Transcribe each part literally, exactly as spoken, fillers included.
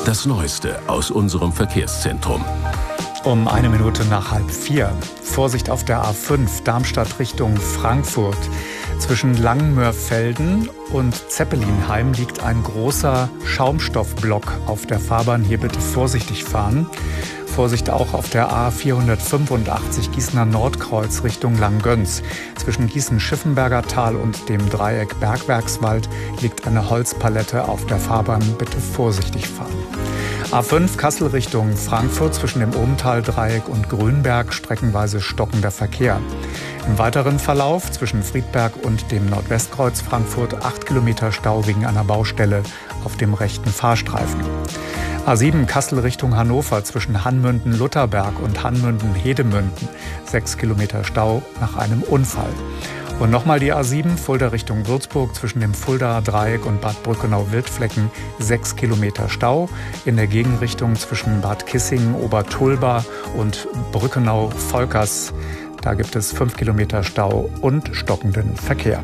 Das Neueste aus unserem Verkehrszentrum. Um eine Minute nach halb vier. Vorsicht auf der A fünf, Darmstadt Richtung Frankfurt. Zwischen Langenmörfelden und Zeppelinheim liegt ein großer Schaumstoffblock auf der Fahrbahn. Hier bitte vorsichtig fahren. Vorsicht auch auf der A vierhundertfünfundachtzig Gießener Nordkreuz Richtung Langgöns. Zwischen Gießen-Schiffenberger Tal und dem Dreieck Bergwerkswald liegt eine Holzpalette auf der Fahrbahn. Bitte vorsichtig fahren. A fünf Kassel Richtung Frankfurt zwischen dem Obental-Dreieck und Grünberg streckenweise stockender Verkehr. Im weiteren Verlauf zwischen Friedberg und dem Nordwestkreuz Frankfurt acht Kilometer Stau wegen einer Baustelle auf dem rechten Fahrstreifen. A sieben Kassel Richtung Hannover zwischen Hanmünden-Lutherberg und Hanmünden-Hedemünden sechs Kilometer Stau nach einem Unfall. Und nochmal die A sieben Fulda Richtung Würzburg zwischen dem Fuldaer Dreieck und Bad Brückenau-Wildflecken sechs Kilometer Stau. In der Gegenrichtung zwischen Bad Kissingen, Obertulba und Brückenau-Volkers, da gibt es fünf Kilometer Stau und stockenden Verkehr.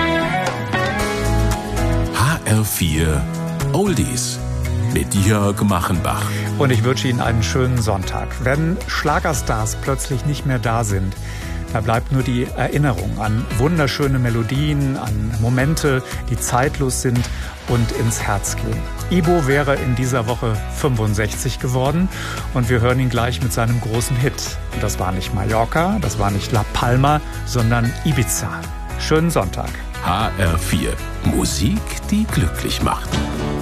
H R vier Oldies mit Jörg Machenbach. Und ich wünsche Ihnen einen schönen Sonntag. Wenn Schlagerstars plötzlich nicht mehr da sind, da bleibt nur die Erinnerung an wunderschöne Melodien, an Momente, die zeitlos sind und ins Herz gehen. Ibo wäre in dieser Woche fünfundsechzig geworden und wir hören ihn gleich mit seinem großen Hit. Und das war nicht Mallorca, das war nicht La Palma, sondern Ibiza. Schönen Sonntag. H R vier Musik, die glücklich macht.